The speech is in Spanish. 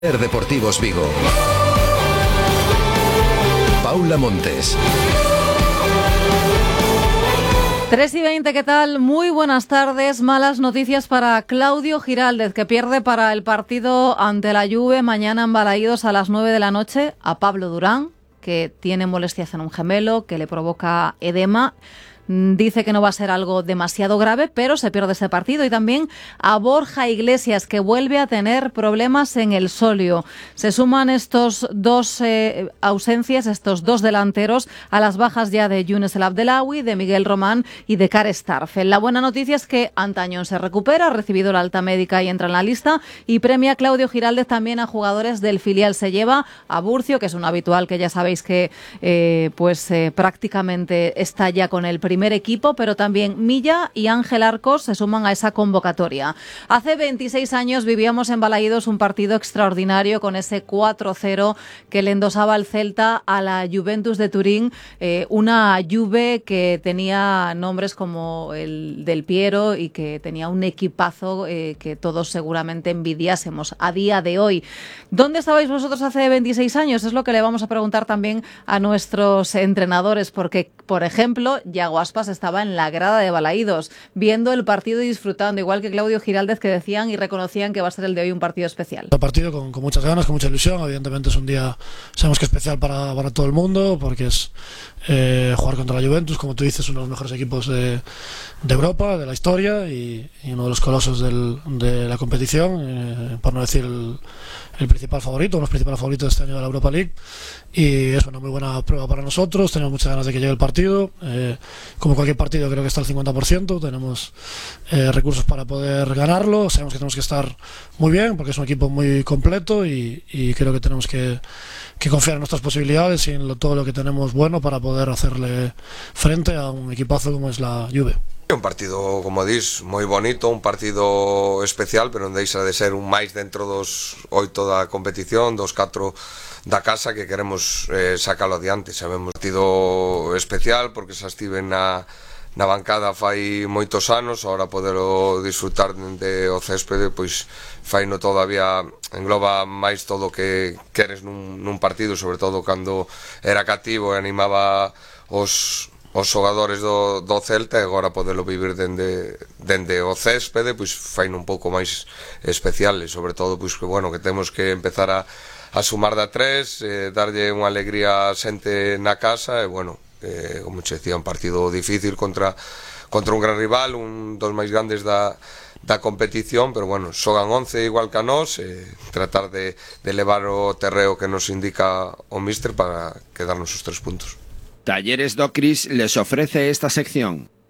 Deportivos Vigo. Paula Montes. 3:20, ¿qué tal? Muy buenas tardes. Malas noticias para Claudio Giraldez, que pierde para el partido ante la Juve mañana en Balaídos a las 9 de la noche a Pablo Durán, que tiene molestias en un gemelo, que le provoca edema. Dice que no va a ser algo demasiado grave, pero se pierde ese partido. Y también a Borja Iglesias, que vuelve a tener problemas en el sóleo. Se suman estos dos ausencias, estos dos delanteros, a las bajas ya de Younes El Abdellaoui, de Miguel Román y de Kare Starfel. La buena noticia es que Antañón se recupera, ha recibido la alta médica y entra en la lista, y premia a Claudio Giraldez también a jugadores del filial. Se lleva a Burcio, que es un habitual, que ya sabéis que prácticamente está ya con el primer equipo, pero también Milla y Ángel Arcos se suman a esa convocatoria. Hace 26 años vivíamos en Balaídos un partido extraordinario con ese 4-0 que le endosaba el Celta a la Juventus de Turín, una Juve que tenía nombres como el del Piero y que tenía un equipazo que todos seguramente envidiásemos a día de hoy. ¿Dónde estabais vosotros hace 26 años? Es lo que le vamos a preguntar también a nuestros entrenadores, porque, por ejemplo, Yago Aspas estaba en la grada de Balaídos, viendo el partido y disfrutando, igual que Claudio Giraldez, que decían y reconocían que va a ser el de hoy un partido especial. Un partido con muchas ganas, con mucha ilusión. Evidentemente es un día, sabemos que especial para todo el mundo, porque es jugar contra la Juventus, como tú dices, uno de los mejores equipos de Europa, de la historia, y uno de los colosos de la competición, por no decir el principal favorito, uno de los principales favoritos de este año de la Europa League, y es una muy buena prueba para nosotros. Tenemos muchas ganas de que llegue el partido. Como cualquier partido, creo que está al 50%, tenemos recursos para poder ganarlo. Sabemos que tenemos que estar muy bien porque es un equipo muy completo, y creo que tenemos que confiar en nuestras posibilidades y en todo lo que tenemos bueno para poder hacerle frente a un equipazo como es la Juve. Un partido, como dis, moi bonito, un partido especial, pero non deixa de ser un máis dentro dos 8 da competición, dos 4 da casa, que queremos sacalo adiante. Sabemos partido especial porque xa estive na bancada fai moitos anos, ahora poderlo disfrutar de o céspede, pois faino todavía, engloba máis todo o que queres nun partido, sobre todo cando era cativo e animaba os xogadores do Celta, e agora poderlo vivir dende o céspede, pois faino un pouco máis especial, e sobre todo pois que bueno, que temos que empezar a sumar da 3, darlle unha alegría a xente na casa, e bueno, como che decía, un partido difícil contra un gran rival, un dos máis grandes da competición, pero bueno, xogan 11 igual que a nós, tratar de levar o terreo que nos indica o míster para quedarnos os 3 puntos. Talleres Docris les ofrece esta sección.